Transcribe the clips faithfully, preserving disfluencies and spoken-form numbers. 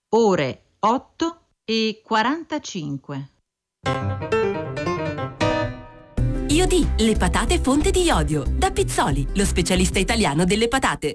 ore otto e quarantacinque. Iodì, le patate fonte di iodio. Da Pizzoli, lo specialista italiano delle patate.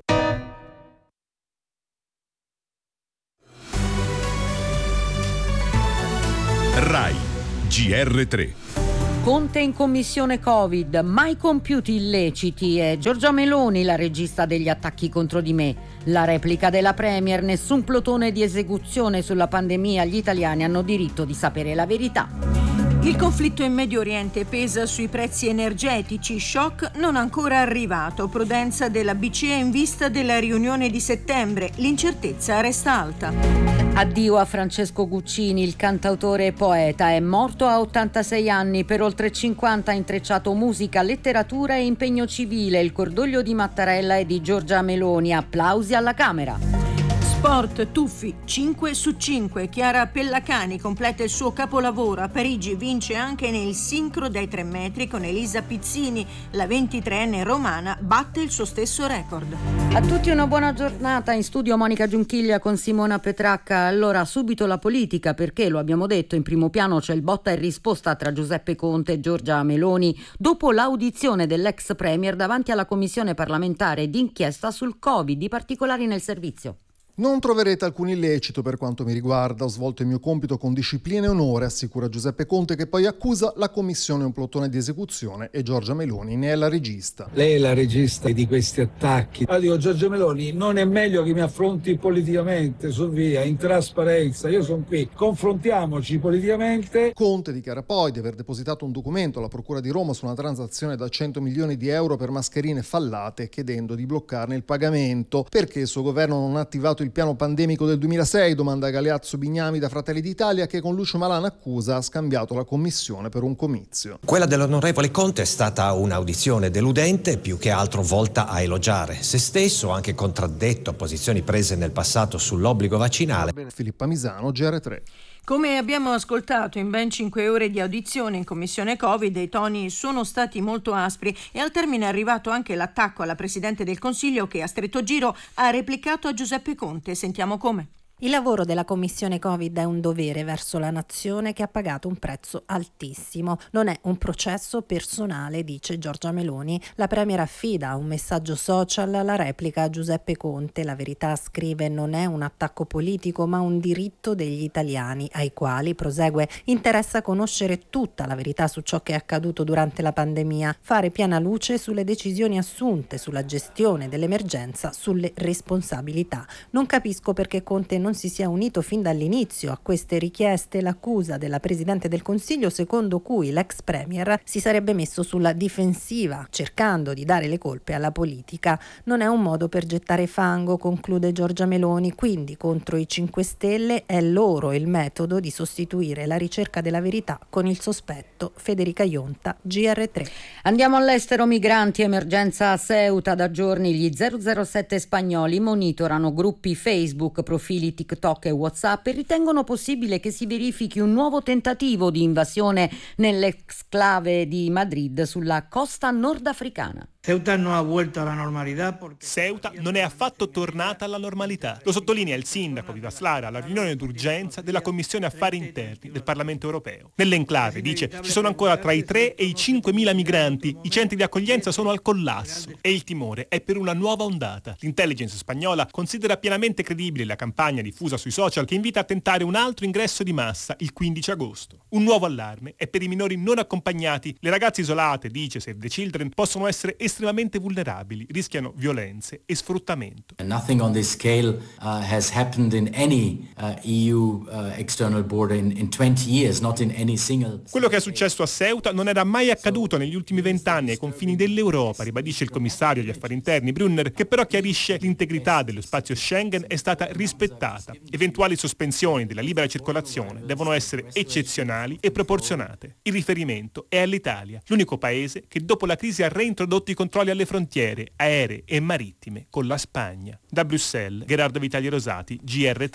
Rai G R tre. Conte in commissione Covid, mai compiuti illeciti, e Giorgia Meloni la regista degli attacchi contro di me. La replica della Premier, nessun plotone di esecuzione sulla pandemia, gli italiani hanno diritto di sapere la verità. Il conflitto in Medio Oriente pesa sui prezzi energetici, shock non ancora arrivato, prudenza della B C E in vista della riunione di settembre, l'incertezza resta alta. Addio a Francesco Guccini, il cantautore e poeta, è morto a ottantasei anni, per oltre cinquanta ha intrecciato musica, letteratura e impegno civile, il cordoglio di Mattarella e di Giorgia Meloni, applausi alla Camera. Sport, tuffi, cinque su cinque. Chiara Pellacani completa il suo capolavoro. A Parigi vince anche nel sincro dai tre metri con Elisa Pizzini. La ventitreenne romana batte il suo stesso record. A tutti una buona giornata. In studio Monica Giunchiglia con Simona Petracca. Allora, subito la politica, perché lo abbiamo detto, in primo piano c'è il botta e risposta tra Giuseppe Conte e Giorgia Meloni dopo l'audizione dell'ex premier davanti alla commissione parlamentare d'inchiesta sul Covid, di particolari nel servizio. Non troverete alcun illecito per quanto mi riguarda, ho svolto il mio compito con disciplina e onore, assicura Giuseppe Conte, che poi accusa la commissione un plotone di esecuzione e Giorgia Meloni ne è la regista. Lei è la regista di questi attacchi. Allora dico, Giorgia Meloni, non è meglio che mi affronti politicamente, su via, in trasparenza, io sono qui, confrontiamoci politicamente. Conte dichiara poi di aver depositato un documento alla Procura di Roma su una transazione da cento milioni di euro per mascherine fallate, chiedendo di bloccarne il pagamento. Perché il suo governo non ha attivato il piano pandemico del duemilasei, domanda Galeazzo Bignami da Fratelli d'Italia, che con Lucio Malan accusa ha scambiato la commissione per un comizio. Quella dell'onorevole Conte è stata un'audizione deludente, più che altro volta a elogiare se stesso, anche contraddetto a posizioni prese nel passato sull'obbligo vaccinale. Filippa Misano, G R tre. Come abbiamo ascoltato, in ben cinque ore di audizione in commissione Covid i toni sono stati molto aspri e al termine è arrivato anche l'attacco alla Presidente del Consiglio, che a stretto giro ha replicato a Giuseppe Conte. Sentiamo come. Il lavoro della commissione Covid è un dovere verso la nazione che ha pagato un prezzo altissimo. Non è un processo personale, dice Giorgia Meloni. La Premier affida un messaggio social alla replica a Giuseppe Conte. La Verità scrive: non è un attacco politico ma un diritto degli italiani, ai quali, prosegue, interessa conoscere tutta la verità su ciò che è accaduto durante la pandemia, fare piena luce sulle decisioni assunte, sulla gestione dell'emergenza, sulle responsabilità. Non capisco perché Conte non si sia unito fin dall'inizio a queste richieste. L'accusa della Presidente del Consiglio, secondo cui l'ex premier si sarebbe messo sulla difensiva cercando di dare le colpe alla politica, non è un modo per gettare fango, conclude Giorgia Meloni. Quindi contro i cinque Stelle è loro il metodo di sostituire la ricerca della verità con il sospetto. Federica Ionta, G R tre. Andiamo all'estero. Migranti, emergenza a Ceuta. Da giorni gli zero zero sette spagnoli monitorano gruppi Facebook, profili TikTok e WhatsApp e ritengono possibile che si verifichi un nuovo tentativo di invasione nell'exclave di Madrid sulla costa nordafricana. Ceuta non ha vuelto alla normalità perché... Ceuta non è affatto tornata alla normalità. Lo sottolinea il sindaco Vivas Lara alla riunione d'urgenza della Commissione Affari Interni del Parlamento Europeo. Nell'enclave, dice, ci sono ancora tra i tre e i cinquemila migranti. I centri di accoglienza sono al collasso e il timore è per una nuova ondata. L'intelligence spagnola considera pienamente credibile la campagna diffusa sui social che invita a tentare un altro ingresso di massa il quindici agosto. Un nuovo allarme è per i minori non accompagnati. Le ragazze isolate, dice Save the Children, possono essere estremamente vulnerabili, rischiano violenze e sfruttamento. Nothing on this scale uh, has happened in any uh, E U uh, external border in, in twenty years, not in any single... Quello che è successo a Ceuta non era mai accaduto negli ultimi vent'anni ai confini dell'Europa, ribadisce il commissario agli affari interni Brunner, che però chiarisce l'integrità dello spazio Schengen è stata rispettata. Eventuali sospensioni della libera circolazione devono essere eccezionali e proporzionate. Il riferimento è all'Italia, l'unico paese che dopo la crisi ha reintrodotto i controlli alle frontiere aeree e marittime con la Spagna. Da Bruxelles, Gerardo Vitali Rosati, G R tre.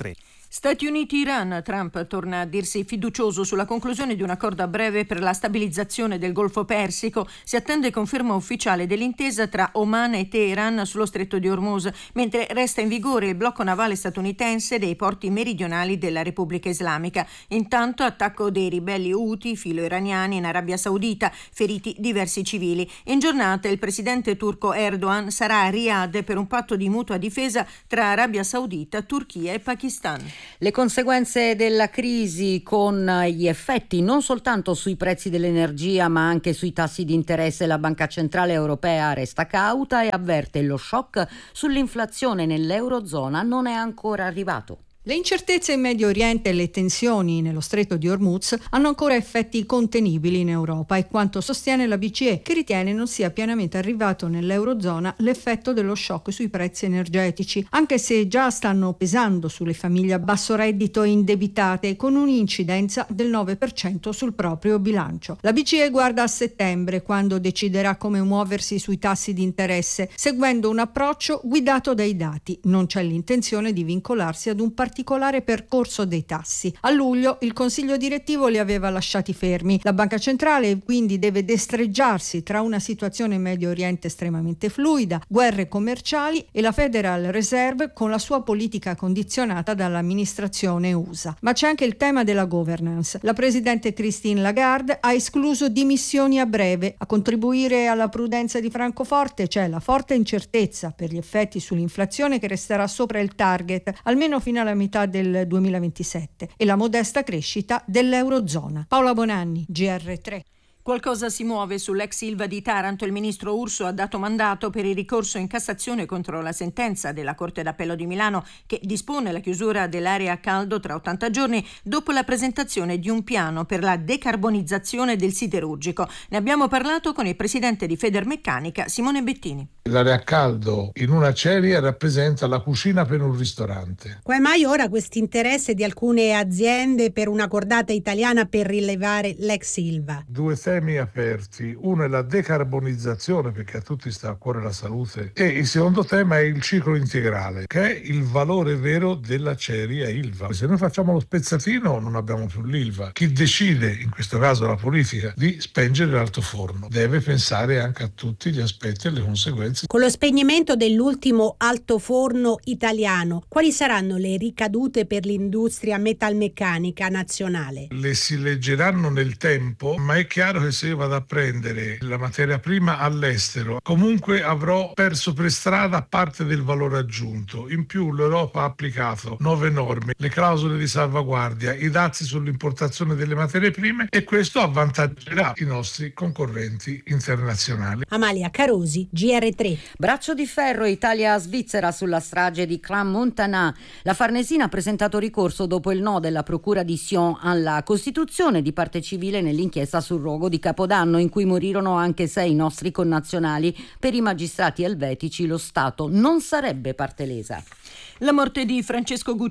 Stati Uniti-Iran. Trump torna a dirsi fiducioso sulla conclusione di un accordo a breve per la stabilizzazione del Golfo Persico. Si attende conferma ufficiale dell'intesa tra Oman e Teheran sullo stretto di Hormuz, mentre resta in vigore il blocco navale statunitense dei porti meridionali della Repubblica Islamica. Intanto attacco dei ribelli Houthi filo-iraniani in Arabia Saudita, feriti diversi civili. In giornata il presidente turco Erdogan sarà a Riyadh per un patto di mutua difesa tra Arabia Saudita, Turchia e Pakistan. Le conseguenze della crisi con gli effetti non soltanto sui prezzi dell'energia ma anche sui tassi di interesse. La Banca Centrale Europea resta cauta e avverte lo shock sull'inflazione nell'Eurozona non è ancora arrivato. Le incertezze in Medio Oriente e le tensioni nello stretto di Hormuz hanno ancora effetti contenibili in Europa, è quanto sostiene la B C E, che ritiene non sia pienamente arrivato nell'Eurozona l'effetto dello shock sui prezzi energetici, anche se già stanno pesando sulle famiglie a basso reddito e indebitate, con un'incidenza del nove per cento sul proprio bilancio. La B C E guarda a settembre, quando deciderà come muoversi sui tassi di interesse, seguendo un approccio guidato dai dati. Non c'è l'intenzione di vincolarsi ad un particolare particolare percorso dei tassi. A luglio il Consiglio direttivo li aveva lasciati fermi. La Banca Centrale quindi deve destreggiarsi tra una situazione in Medio Oriente estremamente fluida, guerre commerciali e la Federal Reserve con la sua politica condizionata dall'amministrazione U S A. Ma c'è anche il tema della governance. La presidente Christine Lagarde ha escluso dimissioni a breve. A contribuire alla prudenza di Francoforte c'è la forte incertezza per gli effetti sull'inflazione, che resterà sopra il target almeno fino alla metà del duemilaventisette, e la modesta crescita dell'Eurozona. Paola Bonanni, G R tre. Qualcosa si muove sull'ex Ilva di Taranto. Il ministro Urso ha dato mandato per il ricorso in Cassazione contro la sentenza della Corte d'Appello di Milano che dispone la chiusura dell'area a caldo tra ottanta giorni dopo la presentazione di un piano per la decarbonizzazione del siderurgico. Ne abbiamo parlato con il presidente di Federmeccanica, Simone Bettini. L'area a caldo in una ceria rappresenta la cucina per un ristorante. Come mai ora questo interesse di alcune aziende per una cordata italiana per rilevare l'ex Ilva? Due temi aperti, uno è la decarbonizzazione, perché a tutti sta a cuore la salute, e il secondo tema è il ciclo integrale, che è il valore vero dell'acciaieria Ilva. Se noi facciamo lo spezzatino non abbiamo più l'Ilva. Chi decide, in questo caso la politica, di spengere l'altoforno deve pensare anche a tutti gli aspetti e le conseguenze. Con lo spegnimento dell'ultimo altoforno italiano, quali saranno le ricadute per l'industria metalmeccanica nazionale? Le si leggeranno nel tempo, ma è chiaro che se io vado a prendere la materia prima all'estero, comunque avrò perso per strada parte del valore aggiunto. In più l'Europa ha applicato nuove norme, le clausole di salvaguardia, i dazi sull'importazione delle materie prime, e questo avvantaggerà i nostri concorrenti internazionali. Amalia Carosi, G R tre. Braccio di ferro Italia-Svizzera sulla strage di Crans-Montana. La Farnesina ha presentato ricorso dopo il no della procura di Sion alla costituzione di parte civile nell'inchiesta sul rogo di Capodanno, in cui morirono anche sei nostri connazionali. Per i magistrati elvetici lo Stato non sarebbe parte lesa. La morte di Francesco Guccini